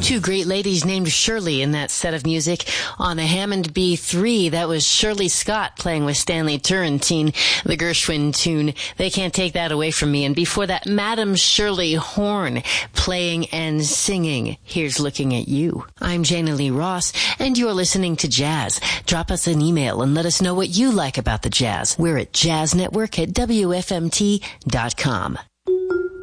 Two great ladies named Shirley in that set of music. On a Hammond B3, that was Shirley Scott playing with Stanley Turrentine, the Gershwin tune, They Can't Take That Away From Me. And before that, Madam Shirley Horn playing and singing, Here's Looking at You. I'm Jana Lee Ross, and you're listening to Jazz. Drop us an email and let us know what you like about the jazz. We're at jazznetwork@wfmt.com.